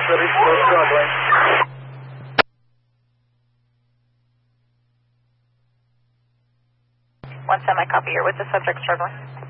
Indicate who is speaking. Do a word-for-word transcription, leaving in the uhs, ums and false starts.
Speaker 1: City, still struggling.
Speaker 2: One semi copy, you're with the subject struggling.